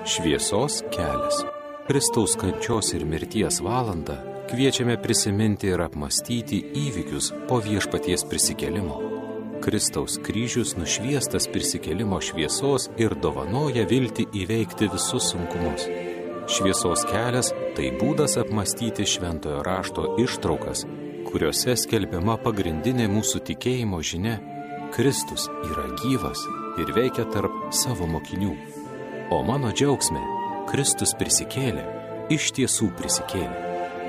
Šviesos kelias. Kristaus kančios ir mirties valandą kviečiame prisiminti ir apmąstyti įvykius po viešpaties prisikėlimo. Kristaus kryžius nušviestas prisikėlimo šviesos ir dovanoja viltį įveikti visus sunkumus. Šviesos kelias – tai būdas apmąstyti šventojo rašto ištraukas, kuriuose skelbiama pagrindinė mūsų tikėjimo žinia – Kristus yra gyvas ir veikia tarp savo mokinių. O mano džiaugsme, Kristus prisikėlė, iš tiesų prisikėlė.